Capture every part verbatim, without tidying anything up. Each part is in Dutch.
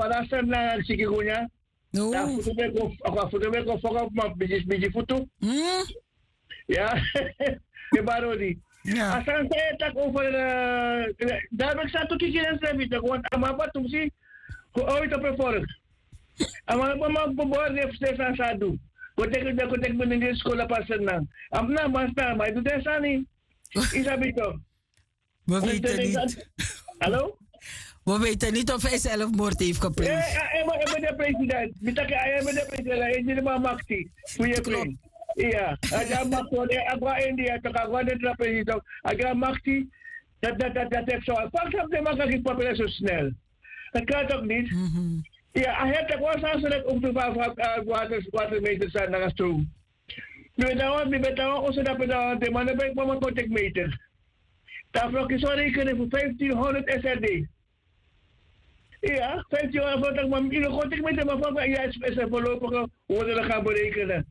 parasa na sikigunya. No. Na foto me ko ako foto me ko foka ma biji biji foto. Hmm? Ja. De barodi. Ja. Asan saya tak over daar ben ik satu kikiran sa bita ko amapa tumsi ko oy to perform. Ama ma ma de stesan sadu. Ko tek de ko tek ben de skola pasen na. Amna masta mai du desani. Isabito. We weten niet. Hallo? We weten niet of hij zelfmoord heeft gepleegd. Ja, ik ben de president. Ik ben de president. Ik ben de makti. Goeie vriend. Ja, ik ga makti. Ik ga India. Ik ga de president. Ik ga makti. Dat, dat, dat, dat heeft zo. Pak op de makkelijk is populair zo snel. Dat kan toch niet? Ja, hij heeft ook wel zo dat om te vragen water, watermeters zijn naar de stroom. Nu ben ik nu ben ik onze dat we de mannen bij mijn contactmeter. Daarvoor is wel rekenen voor vijftienhonderd S R D. Ja, vijftienhonderd voor dat ik in een contactmeter maar van ja, is is voorlopig worden we gaan berekenen.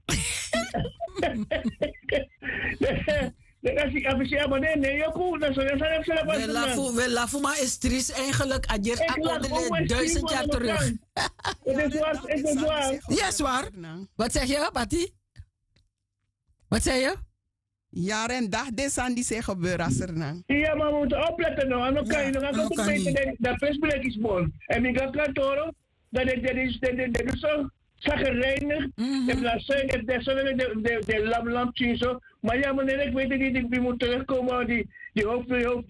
Dat is ik afficheer maar nee, nee, ook dat zo dat zijn zelf wel lafu wel lafu maar is tris eigenlijk adjer akkoord duizend jaar terug. Het is waar, het is waar. Ja, zwaar. Wat zeg je, Patty? Wat zei je? Jaar en dag, dit zijn die zich gebeuren als er nou. Ja, maar we moeten opletten nog. En dan kan je nog aan het weten dat persbeleid is bon. En ik ga kantoren, dat is zo zaggerijnig. En dan zijn het de lam lam zo. Maar ja, meneer, ik weet niet, ik moet terugkomen. Die hoofd,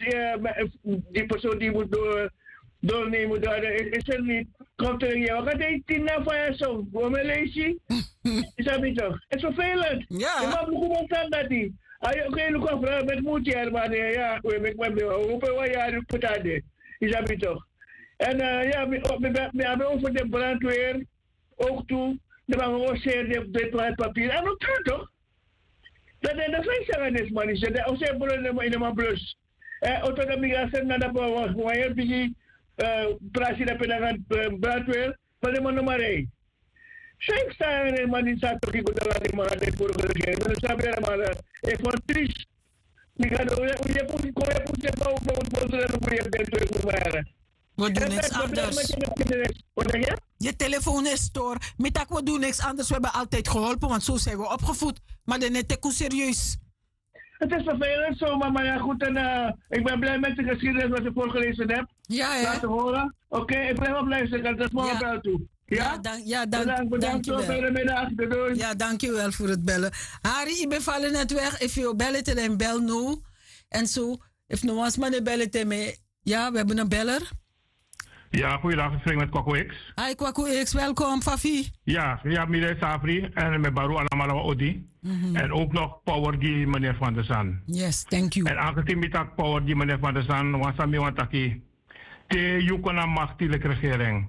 die persoon die moet door. Doornemen daar is er niet. Komt er hier. Wat gaat hij tien na van je zo? Waarom lees je? Is dat niet toch? Het is vervelend. Ja. Je mag me gewoon staan dat hij. Oké, look af. Met moed hier, maar ja. Ik ben hopen wat jij doet dat. Is dat niet toch? En ja, we hebben over de brandweer. Ook toe. Dan gaan we ook zeer de papier. En dat kan toch? Dat is een zeggen, man. Is dat ook zeer in de man plus. Autonomie gaat naar de bouw. Waar je begint. Praatje dat je dan brandweer, maar de man nog maar één. Zij staan er maar niet zo toch ik bedoel aan die man die voor de regering. Dat is weer maar ik vond triest. Ik ga hoe je moet hoe je moet je bouwen bouwen bouwen en hoe je bent terug maar. We doen niks anders. Wat zeg je? Je telefoon is stoor. Met we doen niks anders. We hebben altijd geholpen, want zo zijn we opgevoed. Maar dan net te serieus. Het is vervelend zo, maar, maar ja, goed. En, uh, ik ben blij met de geschiedenis wat je voorgelezen hebt. Ja, ja. Laten horen. Oké, okay, ik blijf op luisteren. Dat is morgen ja. Wel toe. Ja, ja, dank, ja dank, bedankt. Bedankt voor de middag. Doei. Ja, dankjewel voor het bellen. Harry, ik ben vallen net weg. If je bellen te en bel nu. En zo, if no one's man bellen te me. Ja, we hebben een beller. Ja, goeiedag. Ik spreek met Kwaku X. Hi Kwaku X, welkom, Fafi. Ja, ja, meneer Safri en met Baru Anamalawa Odi. Mm-hmm. En ook nog Power die meneer Van der Zan. Yes, thank you. En aangezien met dat Power die meneer Van der Zan, wasami wantaki, te yukona machtige regering.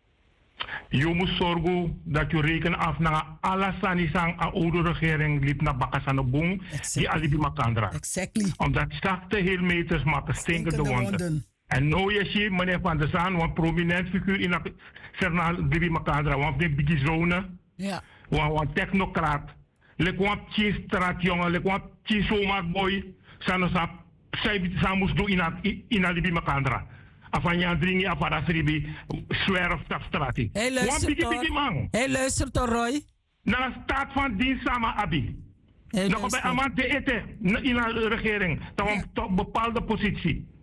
Je moet zorgen dat je rekent af naar alle sanisang a oude regering liep naar Bakasano Boom, die alibi makandra. Exactly. Omdat zachte heelmeters maken stinkende wonden. En nu je ziet meneer Van der Zaan, een prominent figuur in de Sernaal Makadra, want de biggie zone, ja. een technocraat, lek een cheese straat jongen, lek een cheese zomaar boy, zijn ze zij moest doen in de Libi Makadra. Afan je dringi afara seribi zwerf op straat. Hey luister toch, hey luister toch Roy. Na staat van dienst samen abi. Hey, nog bij Amant de eten in de regering, dan op bepaalde positie.